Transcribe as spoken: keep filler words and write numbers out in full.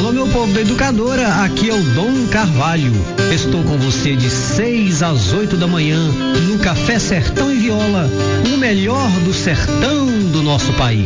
Alô, meu povo da Educadora, aqui é o Dom Carvalho. Estou com você de seis às oito da manhã no Café Sertão e Viola, o melhor do sertão do nosso país.